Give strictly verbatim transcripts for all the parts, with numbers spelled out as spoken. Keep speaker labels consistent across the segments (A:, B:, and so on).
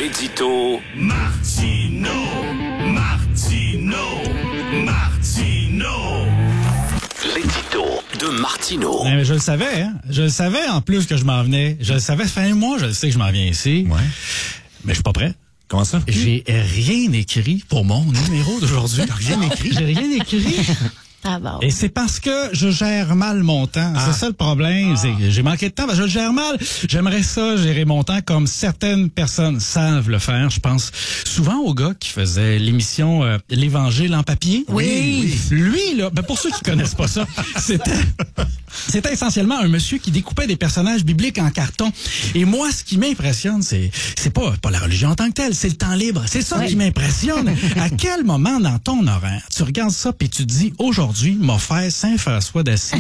A: L'édito
B: Martino, Martino, Martino.
A: L'édito de Martino.
C: Mais je le savais, hein? Je le savais en plus que je m'en venais. Je le savais, ça fait un mois, je le sais que je m'en viens ici.
D: Ouais.
C: Mais je suis pas prêt.
D: Comment ça?
C: J'ai rien écrit pour mon numéro d'aujourd'hui.
D: Rien écrit?
C: J'ai rien écrit.
E: Ah bon.
C: Et c'est parce que je gère mal mon temps.
D: Ah.
C: C'est ça le problème.
D: Ah.
C: C'est que j'ai manqué de temps, parce que je le gère mal. J'aimerais ça, gérer mon temps comme certaines personnes savent le faire. Je pense souvent au gars qui faisait l'émission euh, L'Évangile en papier.
E: Oui.
C: Lui, là, ben pour ceux qui connaissent pas ça, c'était... C'était essentiellement un monsieur qui découpait des personnages bibliques en carton. Et moi, ce qui m'impressionne, c'est c'est pas, pas la religion en tant que telle, c'est le temps libre. C'est ça
E: Ouais.
C: qui m'impressionne. À quel moment dans ton horaire, tu regardes ça puis tu te dis, aujourd'hui, m'a fait Saint-François d'Assise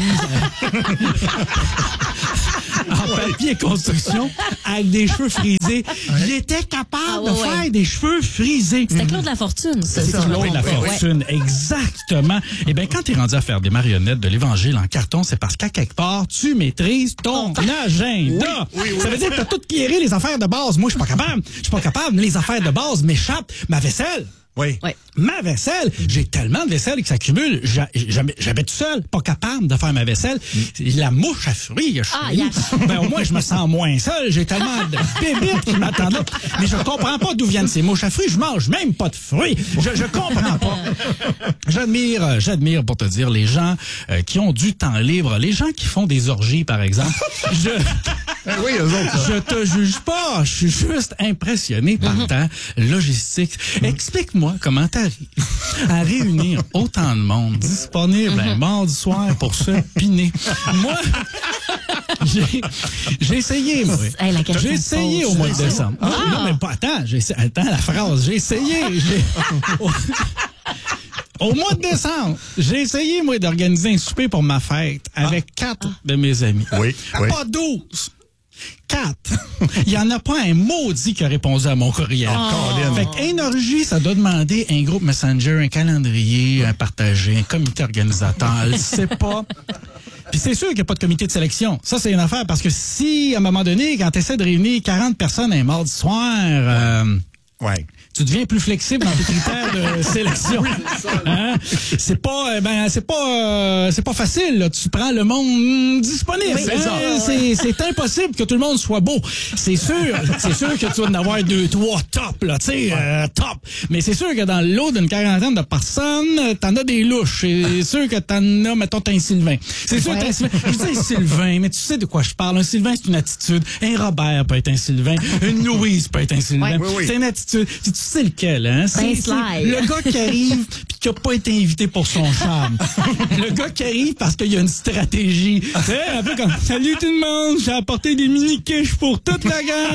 C: en papier construction avec des cheveux frisés. J'étais capable
E: Ah, ouais,
C: de
E: ouais.
C: faire des cheveux frisés.
E: C'était Claude Lafortune, ça.
C: C'est Claude
E: Ouais.
C: Lafortune, exactement. Eh bien, quand t'es rendu à faire des marionnettes de l'Évangile en carton, c'est parce qu'à quelque part, tu maîtrises ton agenda. Ça veut dire que t'as tout pierré les affaires de base. Moi, je suis pas capable. Je suis pas capable. Les affaires de base m'échappent. Ma vaisselle.
D: Oui.
E: Ouais.
C: Ma vaisselle, j'ai tellement de vaisselle qui s'accumule, j'a- j'habite j'habite tout seul, pas capable de faire ma vaisselle. La mouche à fruits, je
E: Ah,
C: suis-
E: yes.
C: ben au moins je me sens moins seul, j'ai tellement de bébites qui m'attendent là. Mais je comprends pas d'où viennent ces mouches à fruits, je mange même pas de fruits. Je, je comprends pas. J'admire, euh, j'admire pour te dire les gens euh, qui ont du temps libre, les gens qui font des orgies par exemple. Je
D: Ah oui, eux autres. ça.
C: je te juge pas, je suis juste impressionné par ta logistique. Explique-moi comment t'arrives à réunir autant de monde disponible un mardi soir pour se piner. Moi, j'ai j'ai essayé, moi.
E: Hey, la question
C: J'ai
E: se
C: essayé
E: pose.
C: au mois de décembre.
E: Ah.
C: Non, mais pas, attends, j'ai essayé- attends la phrase, j'ai essayé. j'ai- Au mois de décembre, j'ai essayé, moi, d'organiser un souper pour ma fête avec quatre de mes amis.
D: Oui, oui.
C: Pas douze. Quatre. Il y en a pas un maudit qui a répondu à mon courriel.
D: Colin.
C: Fait qu'énergie, ça doit demander un groupe Messenger, un calendrier, un partagé, un comité organisateur. C'est pas... Puis c'est sûr qu'il n'y a pas de comité de sélection. Ça, c'est une affaire parce que si, à un moment donné, quand tu essaies de réunir quarante personnes un mardi soir... euh,
D: Ouais.
C: tu deviens plus flexible dans tes critères de sélection. Hein? C'est pas, euh, ben, c'est pas, euh, c'est pas facile. Là. Tu prends le monde mm, disponible.
E: Oui, c'est
C: Hein?
E: ça.
C: C'est, c'est impossible que tout le monde soit beau. C'est sûr, c'est sûr que tu vas en avoir deux, trois top, là, tu sais, euh, top. Mais c'est sûr que dans le lot d'une quarantaine de personnes, t'en as des louches. C'est sûr que t'en as, mettons, t'as un Sylvain. C'est sûr que t'as un Sylvain. Je dis un Sylvain, mais tu sais de quoi je parle. Un Sylvain, c'est une attitude. Un Robert peut être un Sylvain. Une Louise peut être un Sylvain.
E: Ouais.
D: Oui, oui.
C: C'est une attitude. Tu, tu sais lequel, hein? C'est,
E: Ben,
C: c'est
E: Sly.
C: le gars qui arrive puis qui a pas été invité pour son charme. Le gars qui arrive parce qu'il y a une stratégie. Tu sais, un peu comme « Salut tout le monde, j'ai apporté des mini-quiches pour toute la gang. »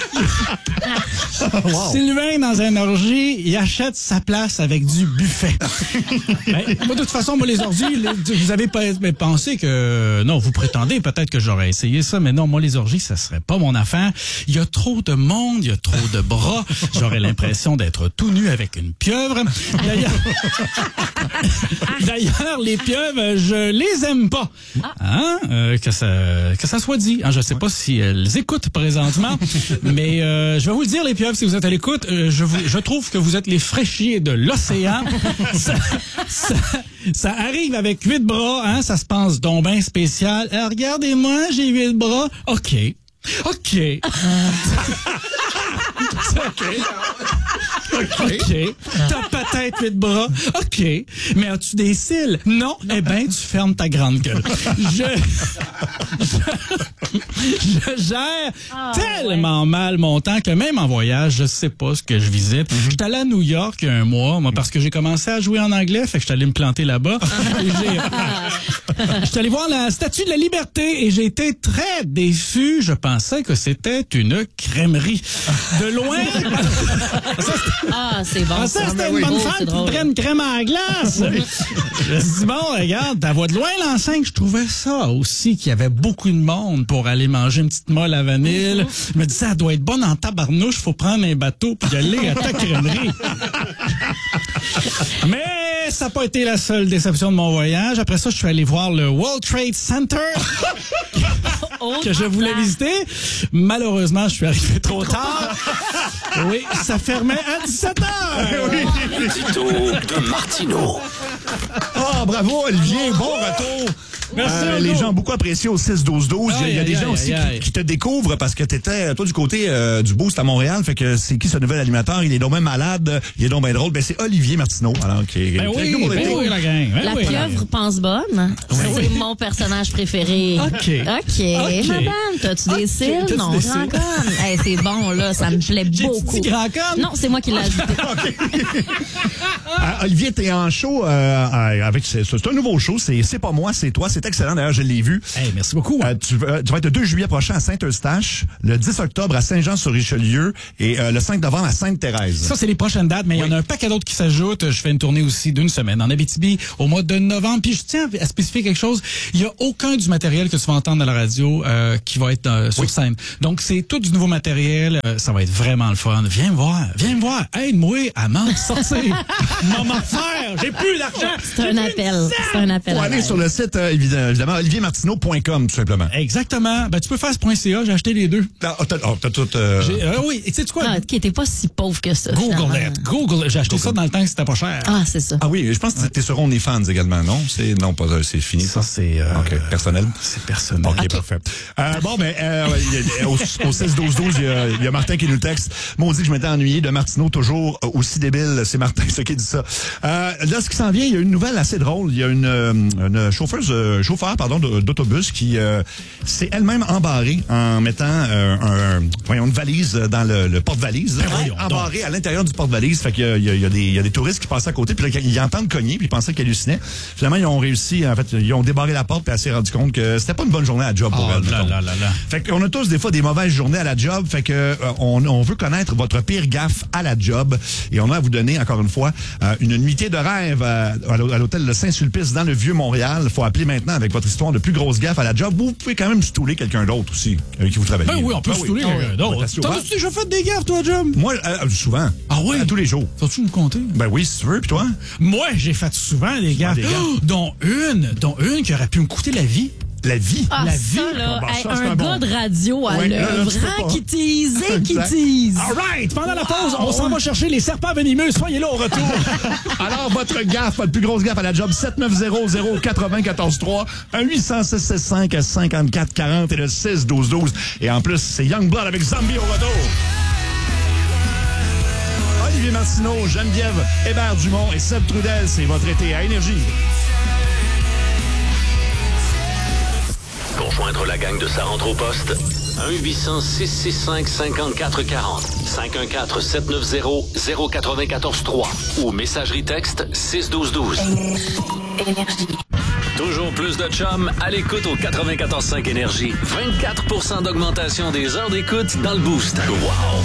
D: Wow.
C: Sylvain, dans un orgie, il achète sa place avec du buffet. Ben, moi, de toute façon, moi, les orgies, les- vous avez pas mais pensé que... Non, vous prétendez peut-être que j'aurais essayé ça, mais non, moi, les orgies, ça serait pas mon affaire. Il y a trop de monde, il y a trop de bras. J'aurais l'impression d'être tout nu avec une pieuvre. D'ailleurs, D'ailleurs, les pieuvres, je les aime pas. Hein? Euh, que ça que ça soit dit. Hein, je sais pas si elles écoutent présentement, mais euh, je vais vous le dire, les pieuvres, si vous êtes à l'écoute, euh, je vous je trouve que vous êtes les fraîchiers de l'océan. ça, ça, ça arrive avec huit bras, hein? Ça se pense donc ben spécial. Euh, regardez-moi, j'ai huit bras. OK. OK. OK. T'as peut-être huit bras. OK. Mais as-tu des cils? Non. Eh bien, tu fermes ta grande gueule. Je, je, je gère
E: Ah,
C: tellement mal mon temps que même en voyage, je sais pas ce que je visite. J'étais allé à New York il y a un mois, moi, parce que j'ai commencé à jouer en anglais, fait que j'étais allé me planter là-bas. Et j'ai- J'étais allé voir la Statue de la Liberté et j'ai été très déçu. Je pensais que c'était une crèmerie. De loin...
E: Ah, c'est bon.
C: Ah, ça,
E: ça.
C: c'était
E: Oui.
C: une bonne
E: Oh,
C: femme
E: c'est
C: qui
E: drôle.
C: prenne crème à la glace. Je me suis dit, bon, regarde, ta voix de loin, l'enceinte, je trouvais ça aussi, qu'il y avait beaucoup de monde pour aller manger une petite molle à vanille. Je me disais, ça doit être bonne en tabarnouche, faut prendre un bateau puis y aller à ta crèmerie. Mais ça n'a pas été la seule déception de mon voyage. Après ça, je suis allé voir le World Trade Center.
E: Oh,
C: que je voulais visiter. Malheureusement, je suis arrivé trop tard. Oui, ça fermait à dix-sept heures.
A: L'édito de Martineau.
D: Ah, bravo, Olivier. Bon retour.
C: Merci,
D: Euh,
C: Hugo.
D: les gens ont beaucoup apprécié au six douze douze. Il y a, il y a
C: Aïe,
D: des
C: aïe,
D: gens aussi
C: aïe, aïe.
D: qui, qui te découvrent parce que t'étais, toi, du côté euh, du Boost à Montréal. Fait que c'est qui ce nouvel animateur? Il est donc même malade. Il est donc bien drôle. Ben, c'est Olivier Martineau. Alors, qui est
C: Ben
D: très
C: oui,
D: cool pour
C: ben
D: l'été.
C: oui, la gang. Ben
E: La
C: oui.
E: pieuvre pense bonne. C'est mon personnage préféré.
C: OK.
E: OK.
C: OK.
E: Madame, t'as-tu
C: OK.
E: des cils?
C: T'as-tu
E: Non,
C: des
E: grand
C: cils?
E: conne. Hey, c'est bon, là. Ça me plaît
C: J'ai
E: beaucoup.
C: dit grand con?
E: Non, c'est moi qui l'ai ajouté.
D: Ah, Olivier, t'es en show euh, avec... C'est, c'est un nouveau show. C'est, c'est pas moi, c'est toi. C'est excellent. D'ailleurs, je l'ai vu.
C: Hey, merci beaucoup.
D: Euh, tu, euh, tu vas être le deux juillet prochain à Saint-Eustache, le dix octobre à Saint-Jean-sur-Richelieu et euh, le cinq novembre à Sainte-Thérèse.
C: Ça, c'est les prochaines dates, mais il y en a un paquet d'autres qui s'ajoutent. Je fais une tournée aussi d'une semaine en Abitibi au mois de novembre. Puis je tiens à spécifier quelque chose. Il y a aucun du matériel que tu vas entendre à la radio euh, qui va être euh, sur
D: Oui.
C: scène. Donc, c'est tout du nouveau matériel. Euh, ça va être vraiment le fun. Viens me voir. Viens me voir. Aide-moi à m'en sortir. Maman faire. J'ai plus d'argent.
E: C'est un appel. C'est un appel.
D: Faut
E: à
D: aller
E: l'aide.
D: sur le site, euh, évidemment, évidemment olivier martineau point com, tout simplement.
C: Exactement. Ben, tu peux faire ce point C A. J'ai acheté les deux.
D: Ah, oh, t'as, oh, t'as tout... Euh...
C: J'ai- euh, oui. Et tu sais quoi?
E: Ah, OK, t'es pas si pauvre que ça.
C: Google
E: finalement.
C: it. Google it. J'ai acheté ça dans le temps que c'était pas cher.
E: Ah, c'est ça.
D: Ah oui, je pense que t'es sur OnlyFans également, non? C'est, non, pas, c'est fini, ça.
C: Ça, c'est... euh,
D: OK, personnel.
C: C'est personnel.
D: OK, parfait. Euh, bon, ben, euh, il y a- au, au six douze douze, il y, a, il y a Martin qui nous texte. Moi, on dit que je m'étais ennuyé de Martineau, toujours aussi débile. C'est Martin, ce qui dit ça. Euh, là, ce qui s'en vient, il y a une nouvelle assez drôle. Il y a une, euh, une chauffeuse, euh, chauffeur, pardon, de- d'autobus qui euh, s'est elle-même embarrée en mettant euh, un, voyons, une valise dans le, le porte-valise.
C: Ben voyons donc.
D: Embarrée à l'intérieur du porte-valise. Fait qu'il y a, il y a- il y a des, il y a des touristes qui passaient à côté, puis là, ils entendent cogner, puis ils pensaient qu'elle hallucinait. Finalement, ils ont réussi, en fait, ils ont débarré la porte, puis elle s'est rendue compte que c'était pas une bonne journée à job pour
C: Oh
D: elle.
C: là
D: mettons.
C: là là là.
D: Fait qu'on a tous des fois des mauvaises journées à la job. Fait que euh, on, on veut connaître votre pire gaffe à la job. Et on a à vous donner, encore une fois, euh, une nuitée de rêve à, à l'hôtel Le Saint-Sulpice dans le Vieux-Montréal. Il faut appeler maintenant avec votre histoire de plus grosse gaffe à la job. Vous pouvez quand même stouler quelqu'un d'autre aussi avec qui vous travaillez.
C: Ben oui, on peut
D: Ben
C: se stouler quelqu'un
D: Ben,
C: d'autre.
D: t'as-
C: T'as déjà fait des gaffes, toi, Jum?
D: Moi, euh, souvent.
C: Ah oui?
D: À tous les jours.
C: Vas-tu me compter?
D: Ben oui, si tu veux. Puis toi?
C: Moi, j'ai fait souvent des gaffes.
D: des gaffes.
C: Oh, dont une, dont une qui aurait pu me coûter la vie.
D: La vie.
E: Ah,
C: La
E: ça,
C: vie,
E: là,
D: bon,
E: hey,
D: ça, c'est
E: un
D: un
E: gars
D: bon.
E: de radio à
D: Ouais, là, là,
E: l'œuvre,
D: tu peux
E: hein,
D: pas.
E: qui tease et qui
D: Exact.
E: tease.
C: All right! Pendant la pause, on s'en va chercher les serpents venimeux. Soyez là au retour.
D: Alors, votre gaffe, votre plus grosse gaffe à la job, sept neuf zéro zéro quatre-vingt quatorze trois, un huit cent six six cinq cinquante-quatre quarante et le six douze douze. Et en plus, c'est Youngblood avec Zombie au retour. Olivier Martineau, Geneviève Hébert-Dumont et Seb Trudel, c'est votre été à Énergie.
A: Pour joindre la gang de sa rentre au poste, un huit cent six six cinq cinquante-quatre quarante, cinq un quatre sept neuf zéro zéro quatre-vingt-quatorze trois ou messagerie texte six douze douze. Toujours plus de chum à l'écoute au quatre-vingt-quatorze cinq Énergie. vingt-quatre pour cent d'augmentation des heures d'écoute dans le boost. Wow!